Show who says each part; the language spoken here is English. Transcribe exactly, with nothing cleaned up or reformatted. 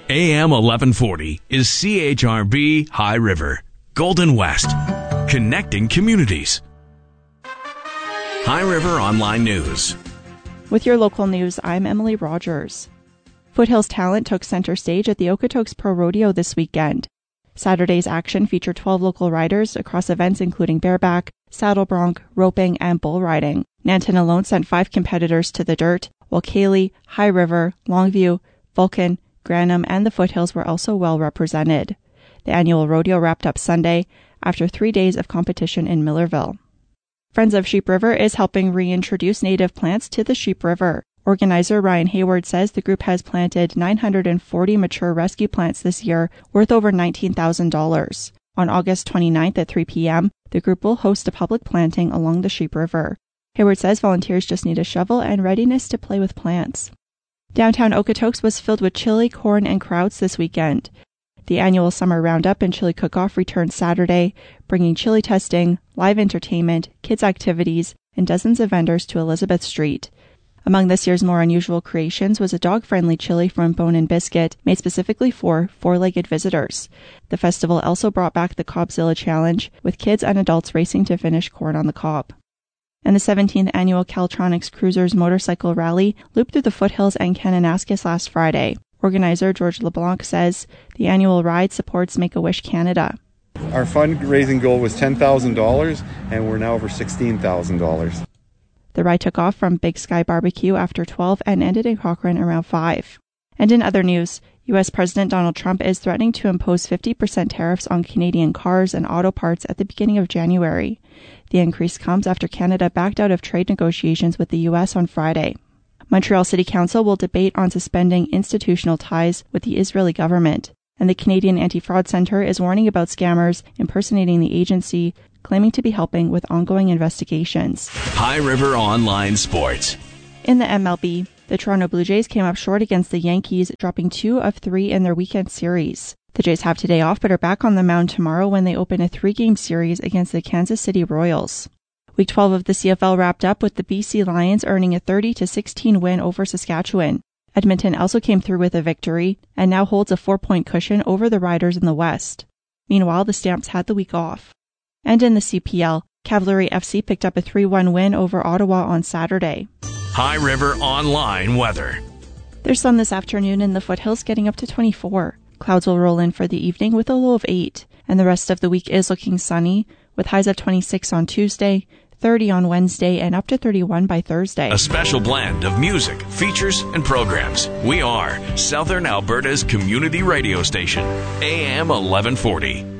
Speaker 1: A M eleven forty is C H R B High River, Golden West, connecting communities. High River Online News.
Speaker 2: With your local news, I'm Emily Rogers. Foothills talent took center stage at the Okotoks Pro Rodeo this weekend. Saturday's action featured twelve local riders across events including bareback, saddle bronc, roping, and bull riding. Nanton alone sent five competitors to the dirt, while Cayley, High River, Longview, Vulcan, Granham, and the Foothills were also well represented. The annual rodeo wrapped up Sunday after three days of competition in Millerville. Friends of Sheep River is helping reintroduce native plants to the Sheep River. Organizer Ryan Hayward says the group has planted nine hundred forty mature rescue plants this year, worth over nineteen thousand dollars. On August twenty-ninth at three p.m., the group will host a public planting along the Sheep River. Hayward says volunteers just need a shovel and readiness to play with plants. Downtown Okotoks was filled with chili, corn, and crowds this weekend. The annual Summer Roundup and Chili Cook-Off returned Saturday, bringing chili testing, live entertainment, kids' activities, and dozens of vendors to Elizabeth Street. Among this year's more unusual creations was a dog-friendly chili from Bone and Biscuit, made specifically for four-legged visitors. The festival also brought back the Cobzilla Challenge, with kids and adults racing to finish corn on the cob. And the seventeenth annual Caltronics Cruisers Motorcycle Rally looped through the Foothills and Kananaskis last Friday. Organizer George LeBlanc says the annual ride supports Make-A-Wish Canada.
Speaker 3: Our fundraising goal was ten thousand dollars, and we're now over sixteen thousand dollars.
Speaker 2: The ride took off from Big Sky Barbecue after twelve and ended in Cochrane around five. And in other news, U S President Donald Trump is threatening to impose fifty percent tariffs on Canadian cars and auto parts at the beginning of January. The increase comes after Canada backed out of trade negotiations with the U S on Friday. Montreal City Council will debate on suspending institutional ties with the Israeli government, and the Canadian Anti-Fraud Centre is warning about scammers impersonating the agency, claiming to be helping with ongoing investigations.
Speaker 1: High River Online Sports.
Speaker 2: In the M L B, the Toronto Blue Jays came up short against the Yankees, dropping two of three in their weekend series. The Jays have today off but are back on the mound tomorrow when they open a three-game series against the Kansas City Royals. Week twelve of the C F L wrapped up with the B C Lions earning a thirty to sixteen win over Saskatchewan. Edmonton also came through with a victory and now holds a four-point cushion over the Riders in the West. Meanwhile, the Stamps had the week off. And in the C P L, Cavalry F C picked up a three one win over Ottawa on Saturday.
Speaker 1: High River Online Weather.
Speaker 2: There's sun this afternoon in the Foothills, getting up to twenty-four. Clouds will roll in for the evening with a low of eight, and the rest of the week is looking sunny, with highs of twenty-six on Tuesday, thirty on Wednesday, and up to thirty-one by Thursday.
Speaker 1: A special blend of music, features, and programs. We are Southern Alberta's community radio station, A M eleven forty.